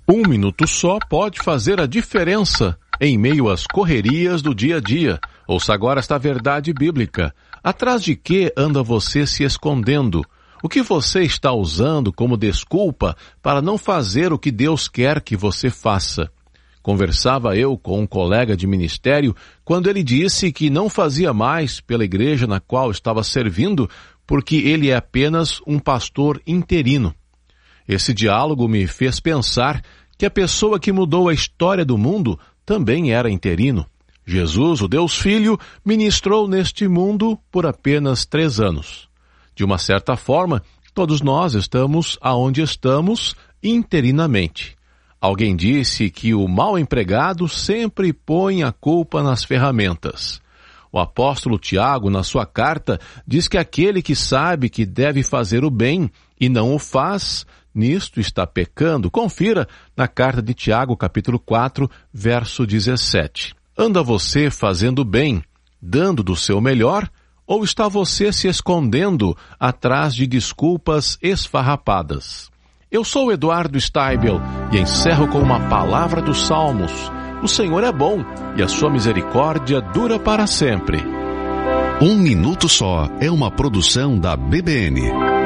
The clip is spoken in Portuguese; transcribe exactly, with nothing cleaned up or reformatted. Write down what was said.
Um minuto só pode fazer a diferença em meio às correrias do dia a dia. Ouça agora esta verdade bíblica. Atrás de que anda você se escondendo? O que você está usando como desculpa para não fazer o que Deus quer que você faça? Conversava eu com um colega de ministério quando ele disse que não fazia mais pela igreja na qual estava servindo porque ele é apenas um pastor interino. Esse diálogo me fez pensar que a pessoa que mudou a história do mundo também era interino. Jesus, o Deus Filho, ministrou neste mundo por apenas três anos. De uma certa forma, todos nós estamos aonde estamos interinamente. Alguém disse que o mal empregado sempre põe a culpa nas ferramentas. O apóstolo Tiago, na sua carta, diz que aquele que sabe que deve fazer o bem e não o faz, nisto está pecando. Confira na carta de Tiago, capítulo quatro, verso dezessete. Anda você fazendo bem, dando do seu melhor, ou está você se escondendo atrás de desculpas esfarrapadas? Eu sou Eduardo Steibel e encerro com uma palavra dos Salmos. O Senhor é bom e a sua misericórdia dura para sempre. Um Minuto Só é uma produção da B B N.